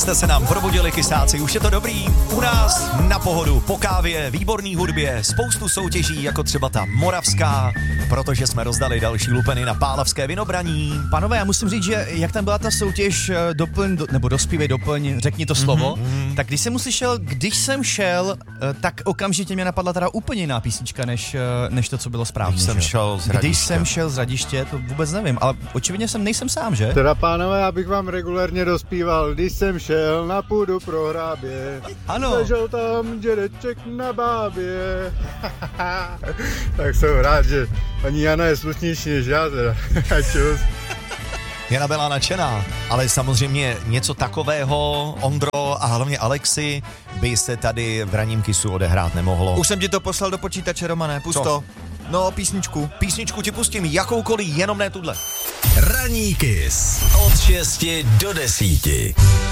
jste se nám probudili, kysáci, už je to dobrý. U nás na pohodu, po kávě, výborný hudbě, spoustu soutěží, jako třeba ta moravská, protože jsme rozdali další lupeny na pálavské vinobraní. Panové, já musím říct, že jak tam byla ta soutěž nebo dospívej, doplň, řekni to slovo, tak když jsem šel, tak okamžitě mě napadla teda úplně jiná písnička, než to, co bylo správně. Když jsem šel z Hradiště, to vůbec nevím, ale očividně nejsem sám, že? Teda pánové, já bych vám regulérně dospíval, když jsem šel na půdu pro hrábě. Ano. Ležel tam dědeček na bábě. Tak jsem rád, že paní Jana je slušnější než já teda. Čus. Jana byla nadšená, ale samozřejmě něco takového, Ondro a hlavně Alexi, by se tady v ranním Kissu odehrát nemohlo. Už jsem ti to poslal do počítače, Romane, pusto. No, písničku. Písničku ti pustím, jakoukoliv, jenom ne tuhle. Ranní Kiss od 6 do 10.